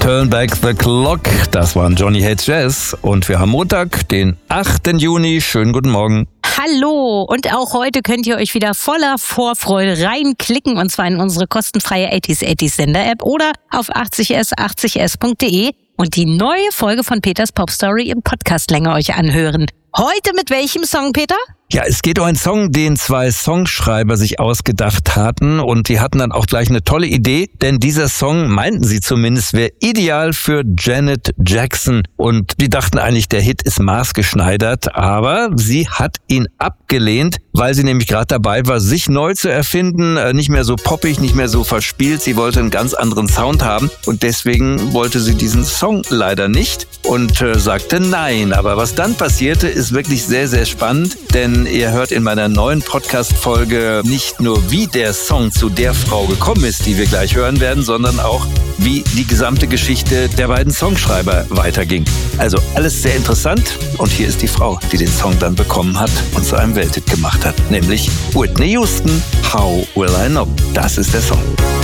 Turn Back the Clock. Das waren Johnny Hates Jazz. Und wir haben Montag, den 8. Juni. Schönen guten Morgen. Hallo, und auch heute könnt ihr euch wieder voller Vorfreude reinklicken, und zwar in unsere kostenfreie 80s Sender-App oder auf 80s80s.de und die neue Folge von Peters Popstory im Podcastlänge euch anhören. Heute mit welchem Song, Peter? Ja, es geht um einen Song, den 2 Songschreiber sich ausgedacht hatten, und die hatten dann auch gleich eine tolle Idee, denn dieser Song, meinten sie zumindest, wäre ideal für Janet Jackson, und die dachten eigentlich, der Hit ist maßgeschneidert, aber sie hat ihn abgelehnt, weil sie nämlich gerade dabei war, sich neu zu erfinden, nicht mehr so poppig, nicht mehr so verspielt, sie wollte einen ganz anderen Sound haben, und deswegen wollte sie diesen Song leider nicht und sagte nein. Aber was dann passierte, ist wirklich sehr, sehr spannend, denn ihr hört in meiner neuen Podcast-Folge nicht nur, wie der Song zu der Frau gekommen ist, die wir gleich hören werden, sondern auch, wie die gesamte Geschichte der beiden Songschreiber weiterging. Also alles sehr interessant, und hier ist die Frau, die den Song dann bekommen hat und zu einem Welthit gemacht hat, nämlich Whitney Houston, How Will I Know? Das ist der Song.